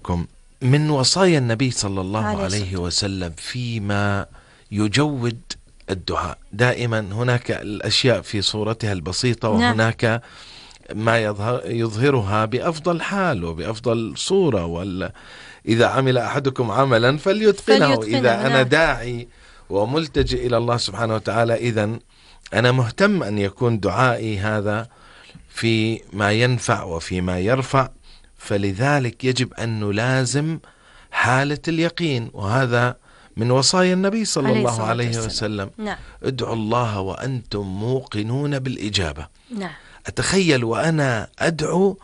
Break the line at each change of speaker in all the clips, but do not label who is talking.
أحدكم من وصايا النبي صلى الله عليه وسلم فيما يجود الدعاء. دائما هناك الأشياء في صورتها البسيطة، وهناك ما يظهرها بأفضل حال وبأفضل صورة. إذا عمل أحدكم عملا فليتقنه. إذا أنا داعي وملتجئ إلى الله سبحانه وتعالى، إذن أنا مهتم أن يكون دعائي هذا في ما ينفع وفي ما يرفع. فلذلك يجب أن نلازم حالة اليقين، وهذا من وصايا النبي صلى الله عليه وسلم. ادعوا الله وأنتم موقنون بالإجابة. أتخيل وأنا أدعو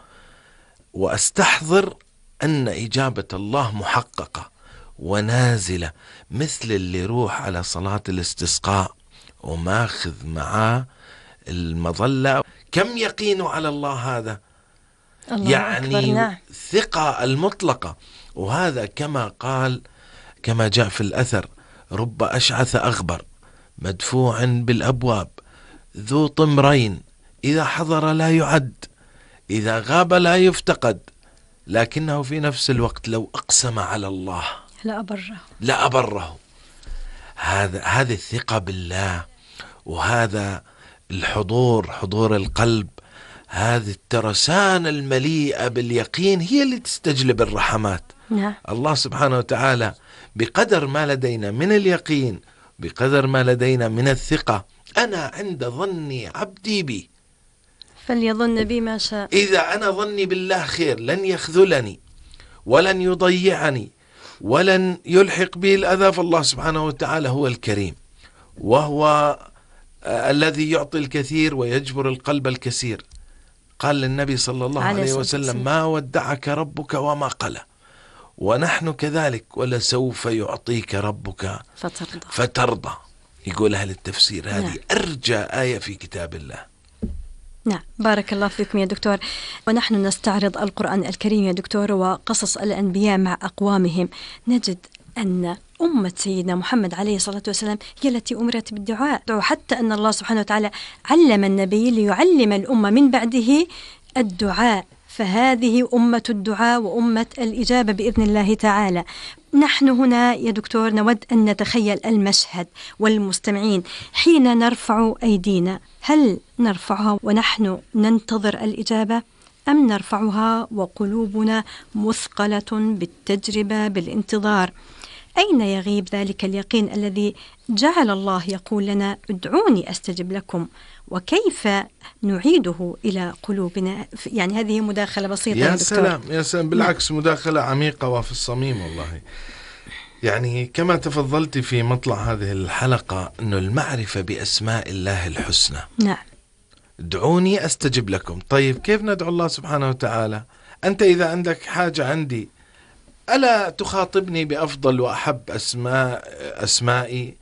وأستحضر أن إجابة الله محققة ونازلة، مثل اللي يروح على صلاة الاستسقاء وماخذ معاه المظلة. كم يقين على الله هذا، يعني ثقة المطلقة. وهذا كما جاء في الأثر: رب أشعث أغبر مدفوع بالأبواب ذو طمرين إذا حضر لا يعد إذا غاب لا يفتقد، لكنه في نفس الوقت لو أقسم على الله لا أبره. هذه الثقة بالله، وهذا حضور القلب، هذه الترسانة المليئة باليقين هي اللي تستجلب الرحمات. الله سبحانه وتعالى بقدر ما لدينا من اليقين، بقدر ما لدينا من الثقة. أنا عند ظني عبدي بي
فليظن بي ما شاء.
إذا أنا ظني بالله خير لن يخذلني ولن يضيعني ولن يلحق به الأذى. فالله سبحانه وتعالى هو الكريم، وهو الذي يعطي الكثير ويجبر القلب الكثير. قال للنبي صلى الله عليه وسلم: ما ودعك ربك وما قلى. ونحن كذلك: ولسوف يعطيك ربك فترضى. يقول أهل التفسير هذه أرجى آية في كتاب الله.
بارك الله فيكم يا دكتور. ونحن نستعرض القرآن الكريم يا دكتور وقصص الأنبياء مع أقوامهم، نجد أن أمة سيدنا محمد عليه الصلاة والسلام هي التي أمرت بالدعاء، وحتى أن الله سبحانه وتعالى علم النبي ليعلم الأمة من بعده الدعاء. فهذه أمة الدعاء وأمة الإجابة بإذن الله تعالى. نحن هنا يا دكتور نود أن نتخيل المشهد والمستمعين حين نرفع أيدينا، هل نرفعها ونحن ننتظر الإجابة، أم نرفعها وقلوبنا مثقلة بالتجربة بالانتظار؟ أين يغيب ذلك اليقين الذي جعل الله يقول لنا: ادعوني أستجب لكم؟ وكيف نعيده إلى قلوبنا؟ يعني هذه مداخلة بسيطة
يا دكتور. يا سلام، بالعكس مداخلة عميقة وفي الصميم والله. يعني كما تفضلت في مطلع هذه الحلقة أنه المعرفة بأسماء الله الحسنى. ادعوني أستجب لكم. طيب كيف ندعو الله سبحانه وتعالى؟ أنت إذا عندك حاجة عندي، ألا تخاطبني بأفضل وأحب أسمائي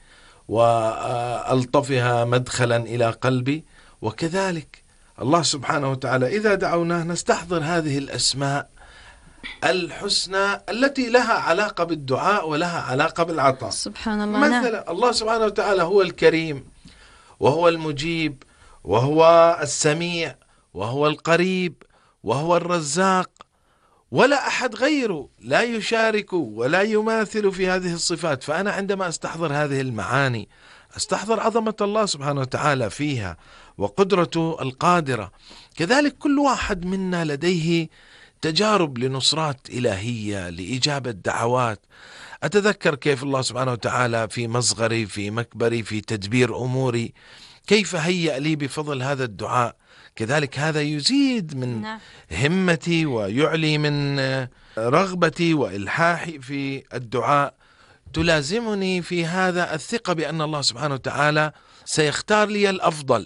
وألطفها مدخلا إلى قلبي؟ وكذلك الله سبحانه وتعالى إذا دعوناه نستحضر هذه الأسماء الحسنى التي لها علاقة بالدعاء ولها علاقة بالعطاء.
سبحان الله.
مثلا الله سبحانه وتعالى هو الكريم، وهو المجيب، وهو السميع، وهو القريب، وهو الرزاق، ولا أحد غيره لا يشارك ولا يماثل في هذه الصفات. فأنا عندما أستحضر هذه المعاني أستحضر عظمة الله سبحانه وتعالى فيها وقدرته القادرة. كذلك كل واحد منا لديه تجارب لنصرات إلهية لإجابة دعوات. أتذكر كيف الله سبحانه وتعالى في مصغري في مكبري في تدبير أموري كيف هيأ لي بفضل هذا الدعاء. كذلك هذا يزيد من همتي ويعلي من رغبتي وإلحاحي في الدعاء. تلازمني في هذا الثقة بأن الله سبحانه وتعالى سيختار لي الأفضل.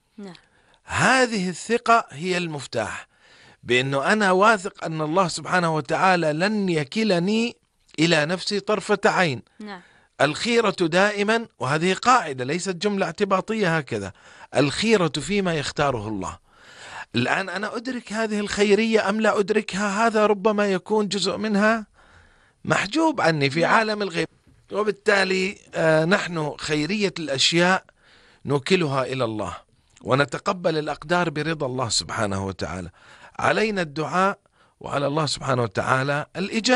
هذه الثقة هي المفتاح، بأنه أنا واثق أن الله سبحانه وتعالى لن يكلني إلى نفسي طرفة عين. الخيرة دائما، وهذه قاعدة ليست جملة اعتباطية هكذا، الخيرة فيما يختاره الله. الآن أنا أدرك هذه الخيرية أم لا أدركها؟ هذا ربما يكون جزء منها محجوب عني في عالم الغيب، وبالتالي نحن خيرية الأشياء نوكلها إلى الله ونتقبل الأقدار برضا الله سبحانه وتعالى. علينا الدعاء وعلى الله سبحانه وتعالى الإجابة.